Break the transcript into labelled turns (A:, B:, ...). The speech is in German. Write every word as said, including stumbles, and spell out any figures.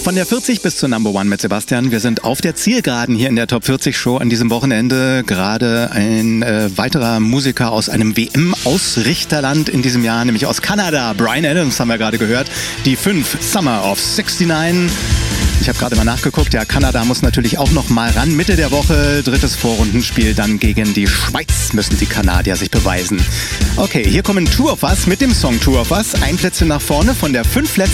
A: Von der vierzig bis zur Number One mit Sebastian. Wir sind auf der Zielgeraden hier in der Top vierzig Show an diesem Wochenende. Gerade ein äh, weiterer Musiker aus einem W M-Ausrichterland in diesem Jahr, nämlich aus Kanada. Bryan Adams haben wir gerade gehört. Die fünf Summer of sixty-nine. Ich habe gerade mal nachgeguckt, ja, Kanada muss natürlich auch noch mal ran. Mitte der Woche, drittes Vorrundenspiel, dann gegen die Schweiz müssen die Kanadier sich beweisen. Okay, hier kommen Two of Us mit dem Song Two of Us. Ein Plätzchen nach vorne von der fünf letzten